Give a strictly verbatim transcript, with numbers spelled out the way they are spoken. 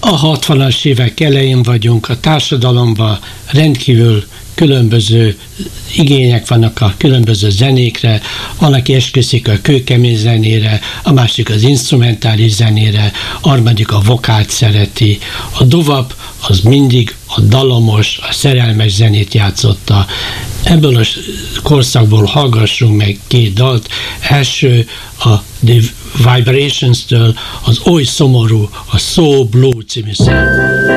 A hatvanas évek elején vagyunk, a társadalomban rendkívül különböző igények vannak a különböző zenékre, van, aki esküszik a kőkemény zenére, a másik az instrumentális zenére, a harmadik a vokált szereti. A doo-wop az mindig a dalomos, a szerelmes zenét játszotta. Ebből a korszakból hallgassunk meg két dalt. Első a The Vibrations-től az Oly szomorú, a So Blue című szám.